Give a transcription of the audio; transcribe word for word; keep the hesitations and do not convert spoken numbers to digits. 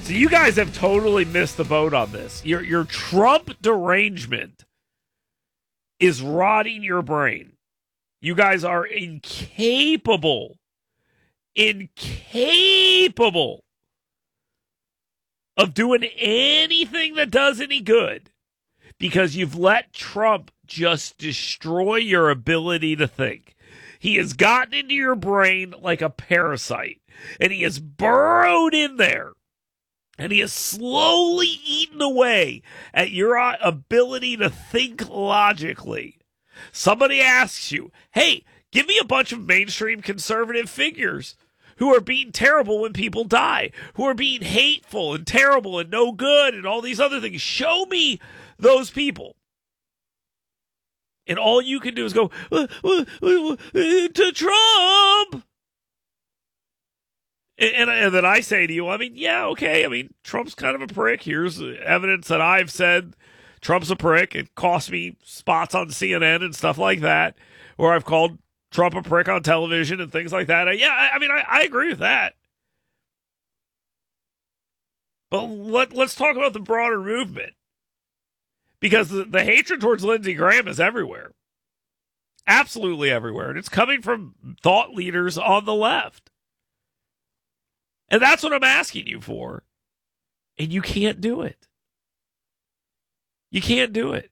So you guys have totally missed the boat on this. Your your Trump derangement is rotting your brain. You guys are incapable, incapable of doing anything that does any good because you've let Trump just destroy your ability to think. He has gotten into your brain like a parasite, and he has burrowed in there. And he has slowly eaten away at your ability to think logically. Somebody asks you, hey, give me a bunch of mainstream conservative figures who are being terrible when people die, who are being hateful and terrible and no good and all these other things. Show me those people. And all you can do is go, uh, uh, uh, uh, to Trump. And, and then I say to you, I mean, yeah, okay. I mean, Trump's kind of a prick. Here's evidence that I've said Trump's a prick. It cost me spots on C N N and stuff like that, where I've called Trump a prick on television and things like that. Yeah, I, I mean, I, I agree with that. But let, let's talk about the broader movement. Because the, the hatred towards Lindsey Graham is everywhere. Absolutely everywhere. And it's coming from thought leaders on the left. And that's what I'm asking you for. And you can't do it. You can't do it.